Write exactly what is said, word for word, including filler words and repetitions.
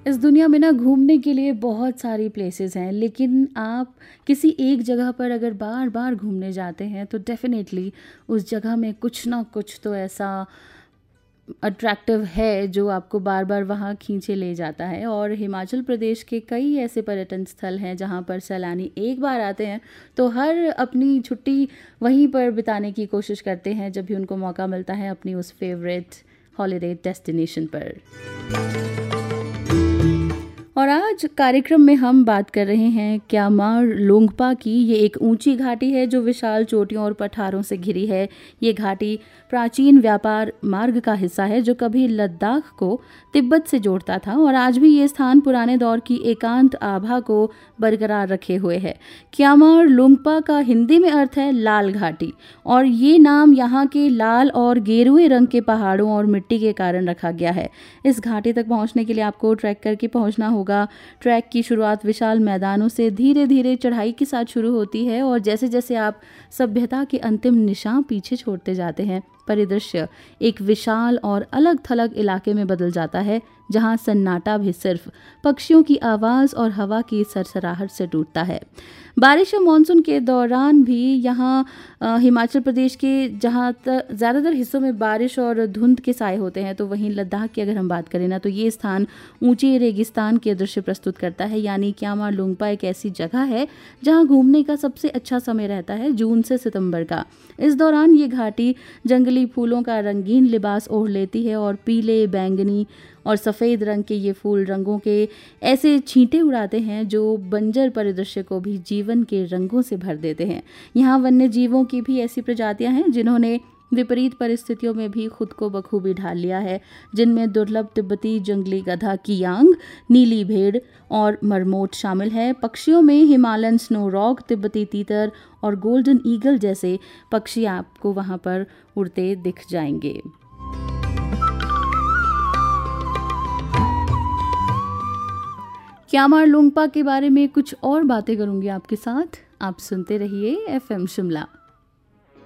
इस दुनिया में ना घूमने के लिए बहुत सारी प्लेसेस हैं, लेकिन आप किसी एक जगह पर अगर बार बार घूमने जाते हैं तो डेफिनेटली उस जगह में कुछ ना कुछ तो ऐसा अट्रैक्टिव है जो आपको बार बार वहाँ खींचे ले जाता है। और हिमाचल प्रदेश के कई ऐसे पर्यटन स्थल हैं जहाँ पर सैलानी एक बार आते हैं तो हर अपनी छुट्टी वहीं पर बिताने की कोशिश करते हैं जब भी उनको मौका मिलता है अपनी उस फेवरेट हॉलिडे डेस्टिनेशन पर। और आज कार्यक्रम में हम बात कर रहे हैं क्यामार लोंगपा की। ये एक ऊंची घाटी है जो विशाल चोटियों और पठारों से घिरी है। ये घाटी प्राचीन व्यापार मार्ग का हिस्सा है जो कभी लद्दाख को तिब्बत से जोड़ता था और आज भी ये स्थान पुराने दौर की एकांत आभा को बरकरार रखे हुए है। क्यामार लोंगपा का हिंदी में अर्थ है लाल घाटी और ये नाम यहाँ के लाल और गेरुए रंग के पहाड़ों और मिट्टी के कारण रखा गया है। इस घाटी तक पहुँचने के लिए आपको ट्रैक करके पहुँचना होगा। ट्रैक की शुरुआत विशाल मैदानों से धीरे धीरे चढ़ाई के साथ शुरू होती है और जैसे जैसे आप सभ्यता के अंतिम निशान पीछे छोड़ते जाते हैं परिदृश्य एक विशाल और अलग थलग इलाके में बदल जाता है जहां सन्नाटा भी सिर्फ पक्षियों की आवाज़ और हवा की सरसराहट से टूटता है। बारिश या मानसून के दौरान भी यहाँ हिमाचल प्रदेश के जहाँ तक ज़्यादातर हिस्सों में बारिश और धुंध के साए होते हैं, तो वहीं लद्दाख की अगर हम बात करें ना तो ये स्थान ऊंचे रेगिस्तान के दृश्य प्रस्तुत करता है। यानी क्यामार लोंगपा एक ऐसी जगह है जहाँ घूमने का सबसे अच्छा समय रहता है जून से सितंबर का। इस दौरान ये घाटी जंगली फूलों का रंगीन लिबास ओढ़ लेती है और पीले, बैंगनी और सफ़ेद रंग के ये फूल रंगों के ऐसे छींटे उड़ाते हैं जो बंजर परिदृश्य को भी जीवन के रंगों से भर देते हैं। यहाँ वन्य जीवों की भी ऐसी प्रजातियाँ हैं जिन्होंने विपरीत परिस्थितियों में भी खुद को बखूबी ढाल लिया है, जिनमें दुर्लभ तिब्बती जंगली गधा कियांग, नीली भेड़ और मरमोट शामिल है। पक्षियों में हिमालयन स्नो रॉक, तिब्बती तीतर और गोल्डन ईगल जैसे पक्षी आपको वहाँ पर उड़ते दिख जाएंगे। क्यामार लोंगपा के बारे में कुछ और बातें करूंगी आपके साथ। आप सुनते रहिए एफ एम शिमला।